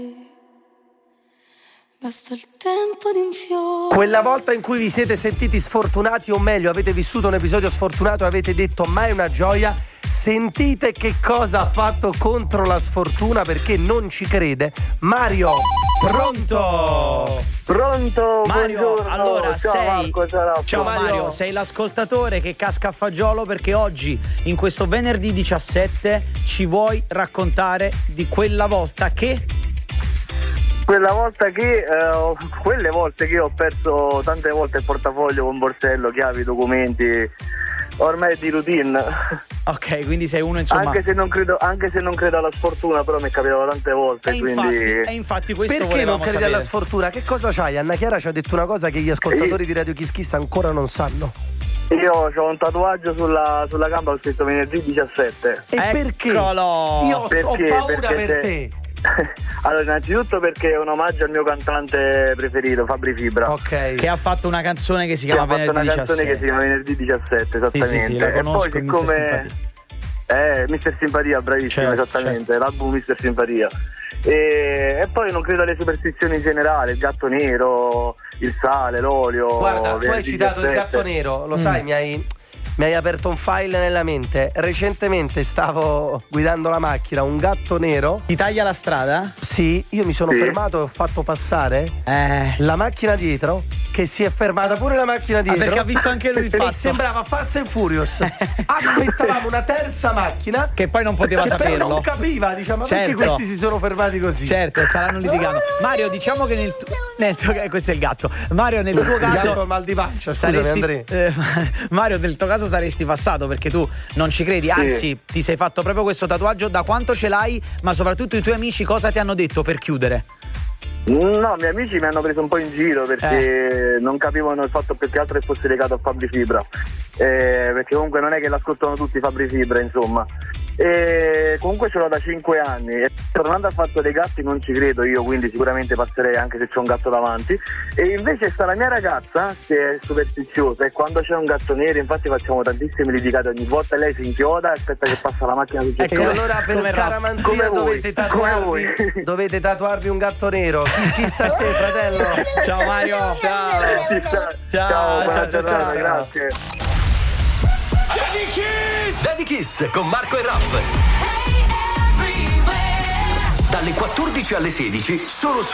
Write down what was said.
Basta il tempo di un fiore. Quella volta in cui vi siete sentiti sfortunati, o meglio avete vissuto un episodio sfortunato e avete detto ma è una gioia, sentite che cosa ha fatto contro la sfortuna, perché non ci crede. Mario, pronto? Pronto, Mario, buongiorno. allora ciao, sei Marco, ciao Mario, sei l'ascoltatore che casca a fagiolo perché oggi, in questo venerdì 17, ci vuoi raccontare di quella volta che... Quelle volte che ho perso tante volte il portafoglio con borsello, chiavi, documenti, ormai è di routine. Ok, quindi sei uno, insomma... Anche se non credo alla sfortuna, però mi è capitato tante volte, infatti questo perché volevamo non credi sapere. alla sfortuna? Che cosa c'hai? Anna Chiara ci ha detto una cosa che gli ascoltatori di Radio Kiss Kiss ancora non sanno. Io ho un tatuaggio sulla gamba, ho scritto venerdì 17. E perché? Eccolo! Io ho paura Perché per te. Allora, innanzitutto perché è un omaggio al mio cantante preferito, Fabri Fibra. Ok. Che ha fatto una canzone che si Che chiama ha fatto Venerdì una canzone 17. che si chiama Venerdì 17, esattamente. Sì, la conosco, e poi Mister siccome Mister Simpatia, bravissimo, Certo, esattamente, l'album Mister Simpatia. E poi non credo alle superstizioni in generale, il gatto nero, il sale, l'olio. Guarda, tu hai citato 17. il gatto nero, lo sai, mi hai aperto un file nella mente. Recentemente stavo guidando la macchina, un gatto nero. Ti taglia la strada? Sì, io mi sono fermato e ho fatto passare la macchina dietro, che si è fermata pure la macchina dietro. Perché ha visto anche lui il fatto. E sembrava Fast and Furious. Aspettavamo una terza macchina che poi non poteva che saperlo. però non capiva, diciamo, Certo. perché questi si sono fermati così. Certo, staranno litigando. Mario, diciamo che questo è il gatto. Mario, nel tuo Il gatto caso ha mal di pancia, scusami, Andrea. Mario, nel tuo caso saresti passato, perché tu non ci credi, anzi ti sei fatto proprio questo tatuaggio. Da quanto ce l'hai? Ma soprattutto i tuoi amici cosa ti hanno detto per chiudere? No, i miei amici mi hanno preso un po' in giro perché non capivano il fatto più che altro che fosse legato a Fabri Fibra, perché comunque non è che l'ascoltano tutti Fabri Fibra, insomma. E comunque ce l'ho da 5 anni e tornando al fatto dei gatti non ci credo io, quindi sicuramente passerei anche se c'è un gatto davanti. E invece sta la mia ragazza che è superstiziosa e quando c'è un gatto nero, infatti facciamo tantissime litigate ogni volta, lei si inchioda e aspetta che passa la macchina E allora per scaramanzia dovete tatuarvi un gatto nero. Chissà a te, fratello. Ciao Mario. Ciao, grazie. Daddy Kiss con Marco e Rap. Dalle 14 alle 16 solo su